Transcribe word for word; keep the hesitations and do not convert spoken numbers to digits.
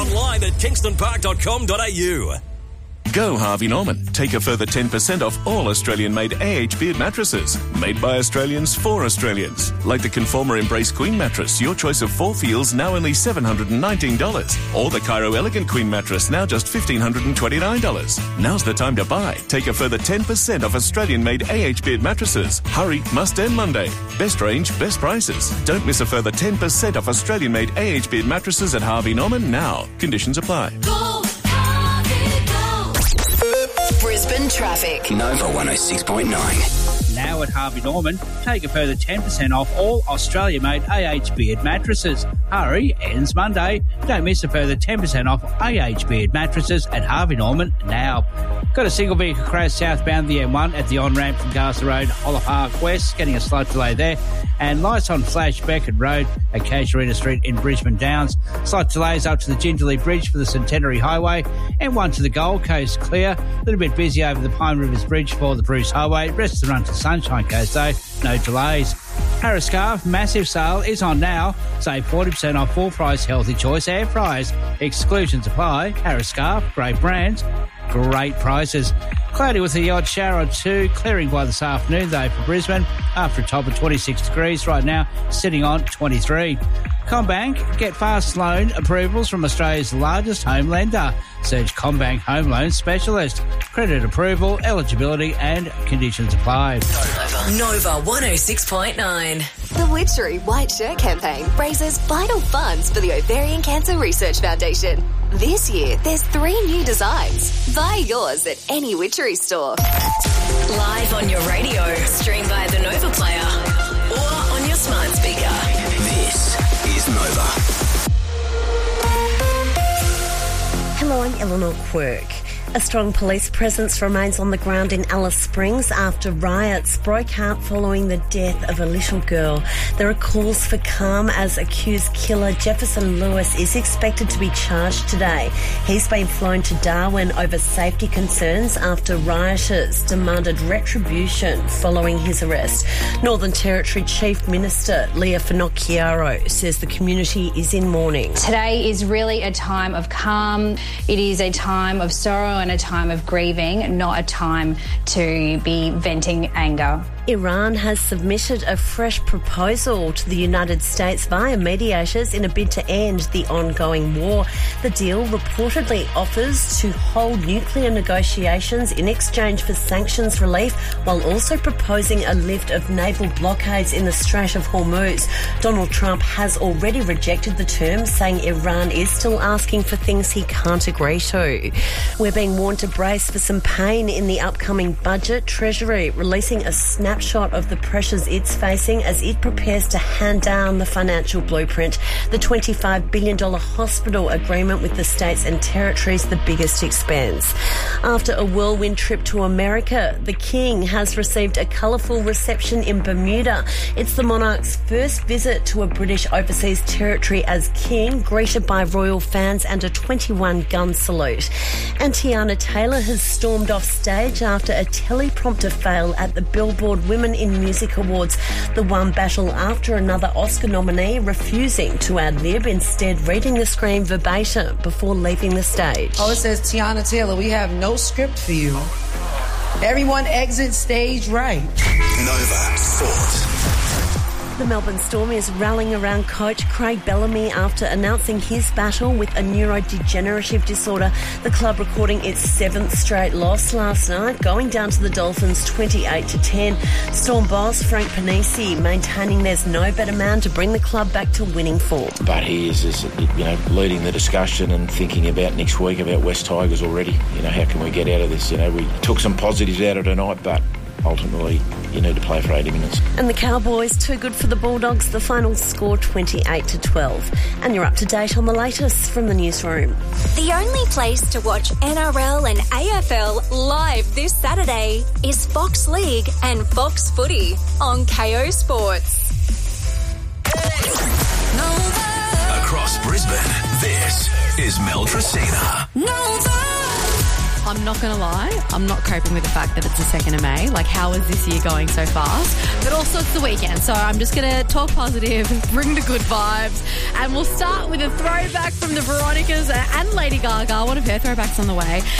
Online at kingston park dot com dot a u. Go Harvey Norman. Take a further ten percent off all Australian-made A H Beard mattresses. Made by Australians for Australians. Like the Conformer Embrace Queen mattress, your choice of four feels now only seven hundred nineteen dollars. Or the Cairo Elegant Queen mattress, now just one thousand five hundred twenty-nine dollars. Now's the time to buy. Take a further ten percent off Australian-made A H Beard mattresses. Hurry, must end Monday. Best range, best prices. Don't miss a further ten percent off Australian-made A H Beard mattresses at Harvey Norman now. Conditions apply. Go! Brisbane traffic. Nova one oh six point nine. Now at Harvey Norman, take a further ten percent off all Australia-made A H Beard mattresses. Hurry, ends Monday. Don't miss a further ten percent off A H Beard mattresses at Harvey Norman now. Got a single vehicle crash southbound the M one at the on-ramp from Garza Road, Holler Park West, getting a slight delay there. And lights on flash Beckett Road at Casuarina Street in Brisbane Downs. Slight delays up to the Gingerley Bridge for the Centenary Highway. And one to the Gold Coast clear. A little bit busy over the Pine Rivers Bridge for the Bruce Highway. Rest of the run to Sunshine Coast though, no delays. Harris Scarf massive sale is on now. Save forty percent off full price healthy choice air fryers. Exclusions apply. Harris Scarf, great brands, great prices. Cloudy with the odd shower or two, clearing by this afternoon though for Brisbane after a top of twenty-six degrees right now, sitting on twenty-three. CommBank, get fast loan approvals from Australia's largest home lender. Search CommBank Home Loan Specialist. Credit approval, eligibility and conditions apply. Nova one oh six point nine. The Witchery White Shirt campaign raises vital funds for the Ovarian Cancer Research Foundation. This year, there's three new designs. Buy yours at any Witchery store. Live on your radio, stream via the Nova Player or on your smart speaker. This is Nova. Hello, I'm Eleanor Quirk. A strong police presence remains on the ground in Alice Springs after riots broke out following the death of a little girl. There are calls for calm as accused killer Jefferson Lewis is expected to be charged today. He's been flown to Darwin over safety concerns after rioters demanded retribution following his arrest. Northern Territory Chief Minister Leah Finocchiaro says the community is in mourning. Today is really a time of calm. It is a time of sorrow and a time of grieving, not a time to be venting anger. Iran has submitted a fresh proposal to the United States via mediators in a bid to end the ongoing war. The deal reportedly offers to hold nuclear negotiations in exchange for sanctions relief, while also proposing a lift of naval blockades in the Strait of Hormuz. Donald Trump has already rejected the terms, saying Iran is still asking for things he can't agree to. We're being warned to brace for some pain in the upcoming budget. Treasury releasing a snapshot of the pressures it's facing as it prepares to hand down the financial blueprint. The twenty-five billion dollars hospital agreement with the states and territories, the biggest expense. After a whirlwind trip to America, the King has received a colourful reception in Bermuda. It's the monarch's first visit to a British overseas territory as King, greeted by royal fans and a twenty-one gun salute. And Tiana Taylor has stormed off stage after a teleprompter fail at the Billboard Women in Music Awards. The one battle after another Oscar nominee refusing to ad-lib, instead reading the screen verbatim before leaving the stage. Oh, it says, Tiana Taylor, we have no script for you. Everyone exit stage right. Nova Sport. The Melbourne Storm is rallying around coach Craig Bellamy after announcing his battle with a neurodegenerative disorder. The club recording its seventh straight loss last night, going down to the Dolphins twenty-eight to ten. Storm boss Frank Panisi maintaining there's no better man to bring the club back to winning form. But he is, is you know, leading the discussion and thinking about next week about West Tigers already. You know, how can we get out of this? You know, we took some positives out of tonight, but ultimately you need to play for eighty minutes. And the Cowboys, too good for the Bulldogs. The final score twenty-eight to twelve. And you're up to date on the latest from the newsroom. The only place to watch N R L and A F L live this Saturday is Fox League and Fox Footy on K O Sports. Across Brisbane, this is Mel Tracina. Nova. I'm not going to lie, I'm not coping with the fact that it's the second of May. Like, how is this year going so fast? But also it's the weekend, so I'm just going to talk positive, bring the good vibes, and we'll start with a throwback from the Veronicas and Lady Gaga, one of her throwbacks on the way.